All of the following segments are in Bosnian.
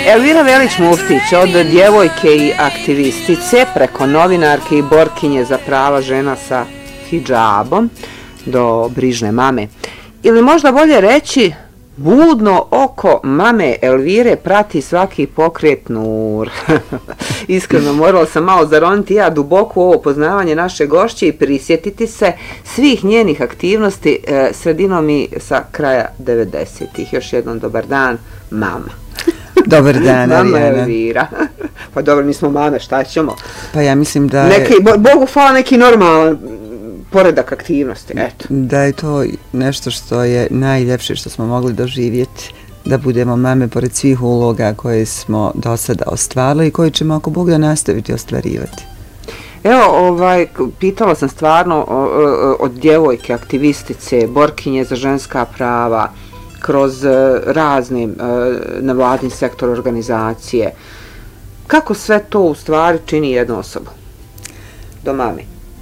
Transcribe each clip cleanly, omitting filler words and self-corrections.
Elvira Velić-Muftić, od djevojke i aktivistice preko novinarke i borkinje za prava žena sa hidžabom do brižne mame. Ili možda bolje reći, budno oko mame Elvire prati svaki pokret Nur. Iskreno, morala sam malo zaroniti ja duboko u ovo poznavanje naše gošće i prisjetiti se svih njenih aktivnosti sredinom i sa kraja 90-ih. Još jednom dobar dan, mama. Dobar dan, mama Elvira. Pa dobro, mi smo mame, šta ćemo? Pa ja mislim da neki, Bogu hvala, neki normalan poredak aktivnosti, eto. Da je to nešto što je najljepše što smo mogli doživjeti, da budemo mame pored svih uloga koje smo do sada ostvarili i koje ćemo ako Bog da nastaviti ostvarivati. Evo, pitala sam stvarno od djevojke, aktivistice, borkinje za ženska prava, kroz razne nevladin sektor organizacije. Kako sve to u stvari čini jednu osobu? Do mame.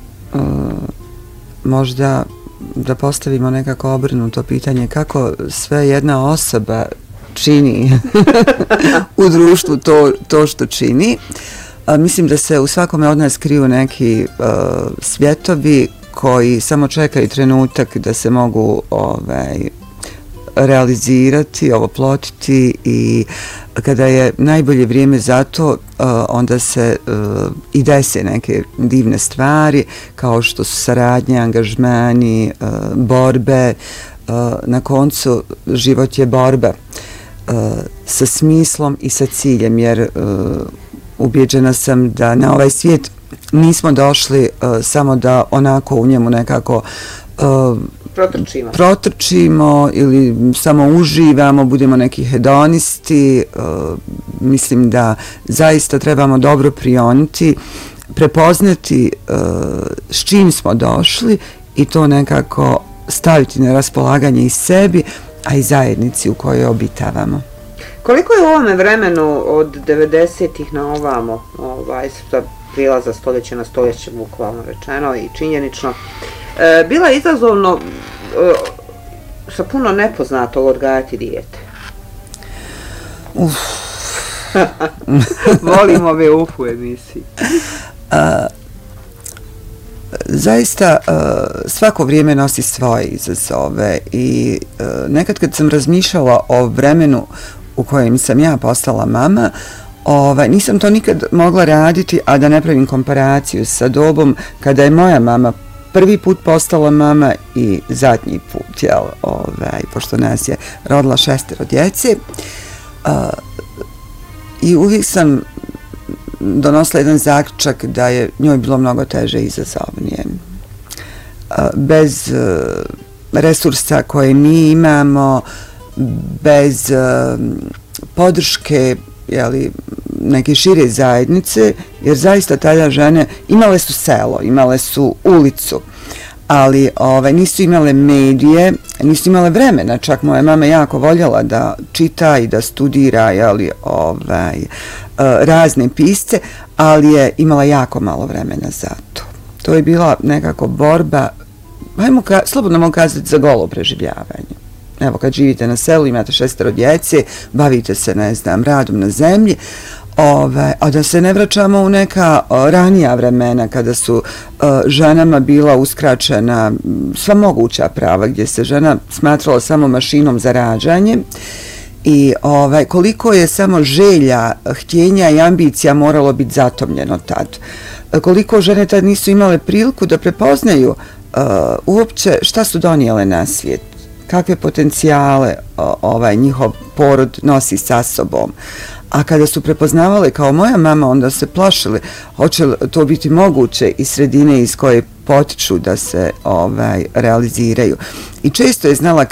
Možda da postavimo nekako obrnuto pitanje kako sve jedna osoba čini u društvu to što čini. Mislim da se u svakome od nas kriju neki svjetovi koji samo čekaju trenutak da se mogu realizirati, oplotiti i kada je najbolje vrijeme za to, onda se i dese neke divne stvari kao što su saradnje, angažmani, borbe. Na koncu život je borba sa smislom i sa ciljem, jer ubjeđena sam da na ovaj svijet nismo došli samo da onako u njemu nekako protrčimo ili samo uživamo, budemo neki hedonisti. Mislim da zaista trebamo dobro prioniti, prepoznati s čim smo došli i to nekako staviti na raspolaganje i sebi, a i zajednici u kojoj obitavamo. Koliko je u ovome vremenu od 90-ih na ovamo, prilaza stoljeće na stoljeće, bukvalno rečeno i činjenično, bila je izazovno sa puno nepoznatog odgajati dijete? Volimo ove u emisiji. Zaista svako vrijeme nosi svoje izazove i nekad kad sam razmišljala o vremenu u kojem sam ja postala mama, nisam to nikad mogla raditi, a da ne pravim komparaciju sa dobom kada je moja mama prvi put postala mama i zadnji put, pošto nas je rodila 6 djece. I uvijek sam donosila jedan zaključak da je njoj bilo mnogo teže i izazovnije. Bez resursa koje mi imamo, bez podrške neke šire zajednice, jer zaista tada žene imale su selo, imale su ulicu, ali nisu imale medije, nisu imale vremena. Čak moja mama jako voljela da čita i da studira razne pisce, ali je imala jako malo vremena za to. To je bila nekako borba, slobodno mogu kazati, za golo preživljavanje. Evo, kad živite na selu, imate 6 djece, bavite se, radom na zemlji, a da se ne vraćamo u neka ranija vremena kada su ženama bila uskraćena sva moguća prava, gdje se žena smatrala samo mašinom za rađanje i koliko je samo želja, htjenja i ambicija moralo biti zatomljeno tad. Koliko žene tad nisu imale priliku da prepoznaju uopće šta su donijele na svijet, kakve potencijale njihov porod nosi sa sobom. A kada su prepoznavale kao moja mama, onda se plašile hoće li to biti moguće iz sredine iz koje potiču da se realiziraju. I često je znala